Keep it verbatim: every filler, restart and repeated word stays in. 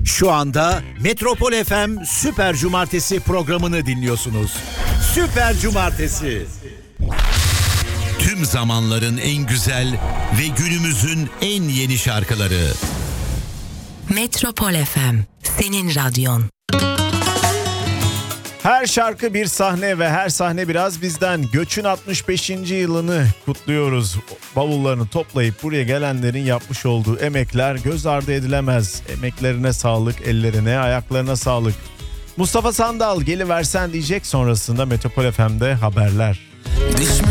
Şu anda Metropol F M Süper Cumartesi programını dinliyorsunuz. Süper Cumartesi. Tüm zamanların en güzel ve günümüzün en yeni şarkıları. Metropol F M, senin radyon. Her şarkı bir sahne ve her sahne biraz bizden. Göç'ün altmış beşinci yılını kutluyoruz. Bavullarını toplayıp buraya gelenlerin yapmış olduğu emekler göz ardı edilemez. Emeklerine sağlık, ellerine, ayaklarına sağlık. Mustafa Sandal geliversen diyecek, sonrasında Metropol F M'de haberler. Düşmüş